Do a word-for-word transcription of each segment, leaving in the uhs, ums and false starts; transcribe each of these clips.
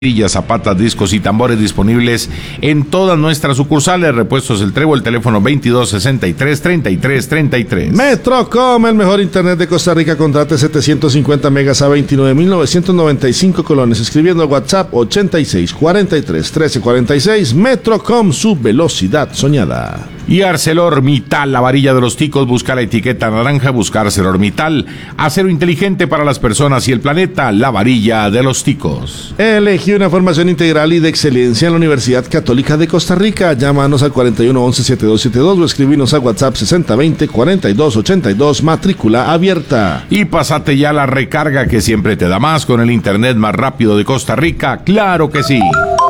zapatas, discos y tambores disponibles en todas nuestras sucursales. Repuestos El Trébol, teléfono veintidós sesenta y tres, treinta y tres treinta y tres. Metrocom, el mejor internet de Costa Rica. Contrate setecientos cincuenta megas a veintinueve mil novecientos noventa y cinco colones. Escribiendo al WhatsApp ochenta y seis cuarenta y tres trece cuarenta y seis. Metrocom, su velocidad soñada. Y ArcelorMittal, la varilla de los ticos. Busca la etiqueta naranja, busca ArcelorMittal. Acero inteligente para las personas y el planeta, la varilla de los ticos. Elegí una formación integral y de excelencia en la Universidad Católica de Costa Rica. Llámanos al cuarenta y uno once setenta y dos setenta y dos o escribinos al WhatsApp sesenta veinte cuarenta y dos ochenta y dos. Matrícula abierta. Y pásate ya la recarga que siempre te da más con el internet más rápido de Costa Rica. ¡Claro que sí!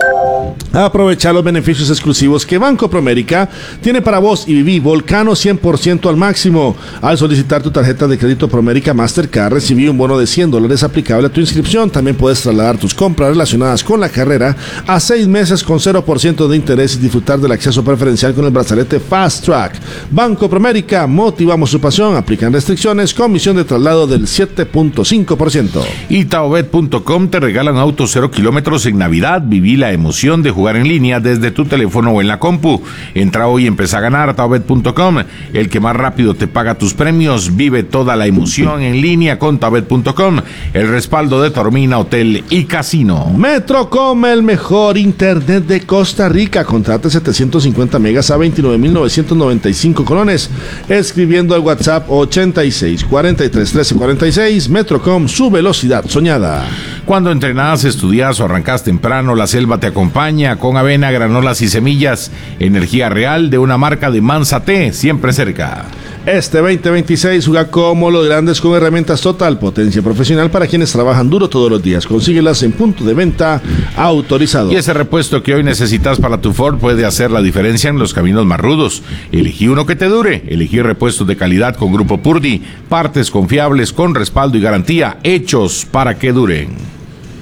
Aprovecha los beneficios exclusivos que Banco Promérica tiene para vos y viví Volcano cien por ciento al máximo. Al solicitar tu tarjeta de crédito Promérica Mastercard, recibí un bono de cien dólares aplicable a tu inscripción. También puedes trasladar tus compras relacionadas con la carrera a seis meses con cero por ciento de interés y disfrutar del acceso preferencial con el brazalete Fast Track. Banco Promérica, motivamos su pasión. Aplican restricciones, comisión de traslado del siete punto cinco por ciento. Y Taobet punto com te regalan autos cero kilómetros en Navidad. Viví la emoción de jugar en línea desde tu teléfono o en la compu. Entra hoy y empieza a ganar. Taobet punto com, el que más rápido te paga tus premios. Vive toda la emoción en línea con Taobet punto com, el respaldo de Tormina Hotel y Casino. Metrocom, el mejor internet de Costa Rica. Contrate setecientos cincuenta megas a veintinueve mil novecientos noventa y cinco colones. Escribiendo al WhatsApp ochenta y seis cuarenta y tres trece cuarenta y seis. Metrocom, su velocidad soñada. Cuando entrenás, estudias o arrancas temprano, la selva te acompaña con avena, granolas y semillas. Energía real de una marca de Manzate, siempre cerca. Este veinte veintiséis juega como los grandes con herramientas Total, potencia profesional para quienes trabajan duro todos los días. Consíguelas en punto de venta autorizado. Y ese repuesto que hoy necesitas para tu Ford puede hacer la diferencia en los caminos más rudos. Elegí uno que te dure. Elegí repuestos de calidad con Grupo Purdy, partes confiables con respaldo y garantía, hechos para que duren.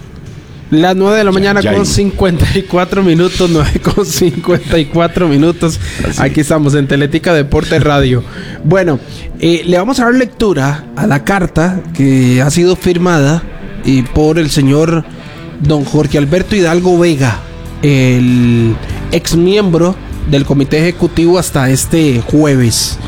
Las nueve de la mañana ya, ya con cincuenta y cuatro minutos, nueve con cincuenta y cuatro minutos. Así. Aquí estamos en Teletica Deporte Radio. Bueno, eh, le vamos a dar lectura a la carta que ha sido firmada eh, por el señor don Jorge Alberto Hidalgo Vega, el ex miembro del comité ejecutivo hasta este jueves.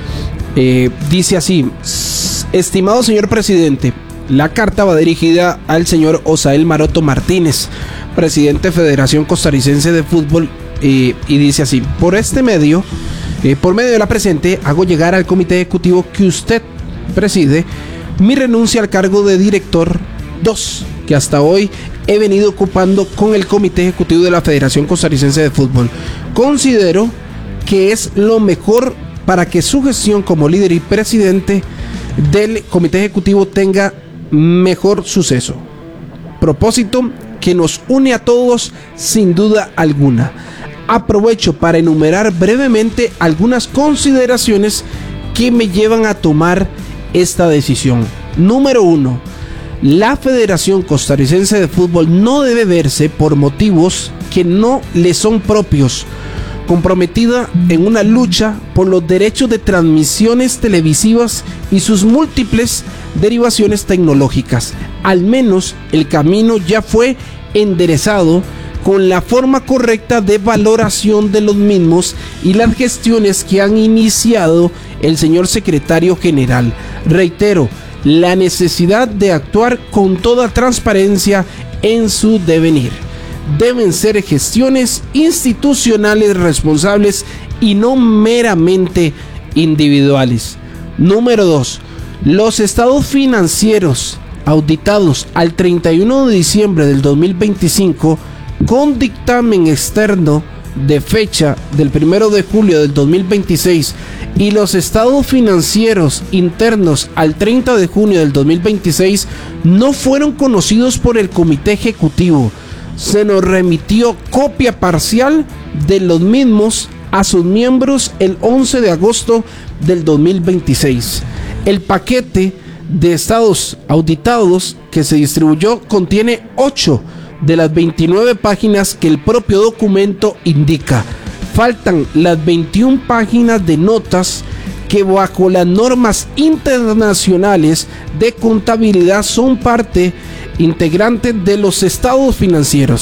Eh, dice así: estimado señor presidente, la carta va dirigida al señor Osael Maroto Martínez, presidente de Federación Costarricense de Fútbol, eh, y dice así: por este medio, eh, por medio de la presente, hago llegar al comité ejecutivo que usted preside mi renuncia al cargo de director dos, que hasta hoy he venido ocupando con el comité ejecutivo de la Federación Costarricense de Fútbol. Considero que es lo mejor para que su gestión como líder y presidente del comité ejecutivo tenga mejor suceso. Propósito que nos une a todos sin duda alguna. Aprovecho para enumerar brevemente algunas consideraciones que me llevan a tomar esta decisión. Número uno. La Federación Costarricense de Fútbol no debe verse por motivos que no le son propios, comprometida en una lucha por los derechos de transmisiones televisivas y sus múltiples derivaciones tecnológicas. Al menos el camino ya fue enderezado con la forma correcta de valoración de los mismos y las gestiones que han iniciado el señor secretario general. Reitero, la necesidad de actuar con toda transparencia en su devenir. Deben ser gestiones institucionales responsables y no meramente individuales. Número dos. Los estados financieros auditados al treinta y uno de diciembre del dos mil veinticinco con dictamen externo de fecha del primero de julio del dos mil veintiséis y los estados financieros internos al treinta de junio del dos mil veintiséis no fueron conocidos por el comité ejecutivo. Se nos remitió copia parcial de los mismos a sus miembros el once de agosto del dos mil veintiséis. El paquete de estados auditados que se distribuyó contiene ocho de las veintinueve páginas que el propio documento indica. Faltan las veintiuna páginas de notas que bajo las normas internacionales de contabilidad son parte integrante de los estados financieros.